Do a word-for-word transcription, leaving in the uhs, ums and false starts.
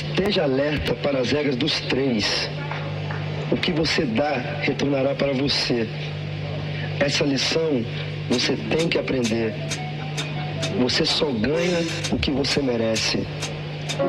Esteja alerta para as regras dos três. O que você dá, retornará para você. Essa lição você tem que aprender. Você só ganha o que você merece.